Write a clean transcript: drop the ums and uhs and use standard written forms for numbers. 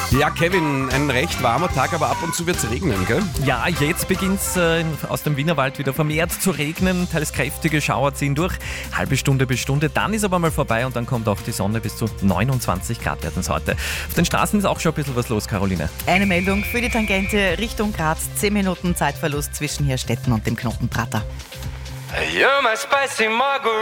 Ja, Kevin, ein recht warmer Tag, aber ab und zu wird es regnen, gell? Ja, jetzt beginnt es aus dem Wienerwald wieder vermehrt zu regnen. Teils kräftige Schauer ziehen durch, halbe Stunde bis Stunde. Dann ist aber mal vorbei und dann kommt auch die Sonne. Bis zu 29 Grad werden es heute. Auf den Straßen ist auch schon ein bisschen was los, Caroline. Eine Meldung für die Tangente Richtung Graz. 10 Minuten Zeitverlust zwischen Herstetten und dem Knoten Prater. You're my spicy margarita.